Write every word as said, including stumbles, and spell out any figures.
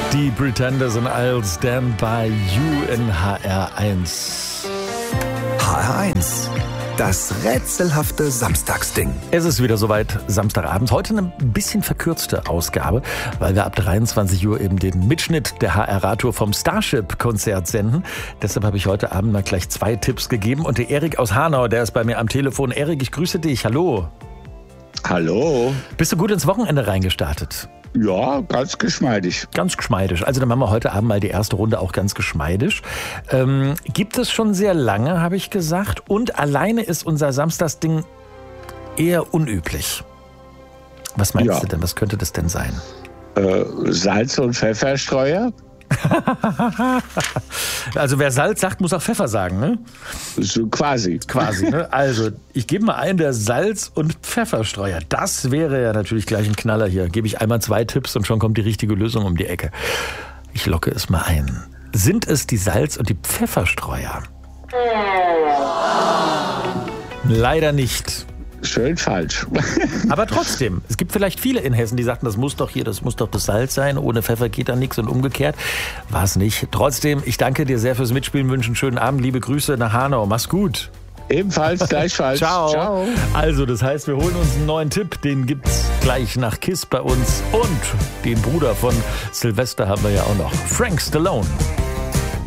Die Pretenders und I'll Stand By You in H R eins. H R eins. Das rätselhafte Samstagsding. Es ist wieder soweit, Samstagabend. Heute eine bisschen verkürzte Ausgabe, weil wir ab dreiundzwanzig Uhr eben den Mitschnitt der H R-Radtour vom Starship-Konzert senden. Deshalb habe ich heute Abend mal gleich zwei Tipps gegeben. Und der Erik aus Hanau, der ist bei mir am Telefon. Erik, ich grüße dich. Hallo. Hallo. Bist du gut ins Wochenende reingestartet? Ja, ganz geschmeidig. Ganz geschmeidig. Also dann machen wir heute Abend mal die erste Runde auch ganz geschmeidig. Ähm, gibt es schon sehr lange, habe ich gesagt. Und alleine ist unser Samstagsding eher unüblich. Was meinst Ja. du denn? Was könnte das denn sein? Äh, Salz- und Pfefferstreuer? Also wer Salz sagt, muss auch Pfeffer sagen, ne? So quasi. Quasi, ne? Also, ich gebe mal ein, der Salz- und Pfefferstreuer. Das wäre ja natürlich gleich ein Knaller hier. Gebe ich einmal zwei Tipps und schon kommt die richtige Lösung um die Ecke. Ich locke es mal ein. Sind es die Salz- und die Pfefferstreuer? Leider nicht. Schön falsch. Aber trotzdem, es gibt vielleicht viele in Hessen, die sagten, das muss doch hier, das muss doch das Salz sein, ohne Pfeffer geht da nichts und umgekehrt. War es nicht. Trotzdem, ich danke dir sehr fürs Mitspielen, wünsche einen schönen Abend, liebe Grüße nach Hanau, mach's gut. Ebenfalls, gleichfalls. Ciao. Ciao. Also, das heißt, wir holen uns einen neuen Tipp, den gibt's gleich nach KISS bei uns und den Bruder von Sylvester haben wir ja auch noch, Frank Stallone.